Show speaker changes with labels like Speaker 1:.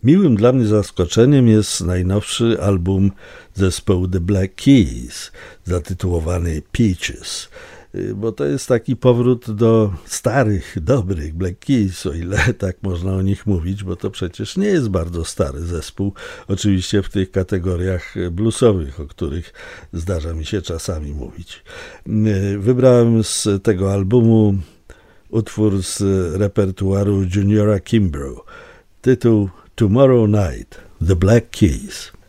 Speaker 1: Miłym dla mnie zaskoczeniem jest najnowszy album zespołu The Black Keys, zatytułowany Peaches, bo to jest taki powrót do starych, dobrych Black Keys, o ile tak można o nich mówić, bo to przecież nie jest bardzo stary zespół, oczywiście w tych kategoriach bluesowych, o których zdarza mi się czasami mówić. Wybrałem z tego albumu utwór z repertuaru Juniora Kimbrough, tytuł Tomorrow Night, The Black Keys.